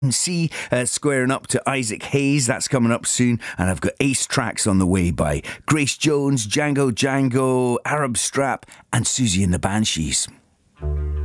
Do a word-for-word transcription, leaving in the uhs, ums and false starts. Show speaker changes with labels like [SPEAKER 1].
[SPEAKER 1] C uh, squaring up to Isaac Hayes. That's coming up soon. And I've got Ace Tracks on the way by Grace Jones, Django Django, Arab Strap, and Susie and the Banshees.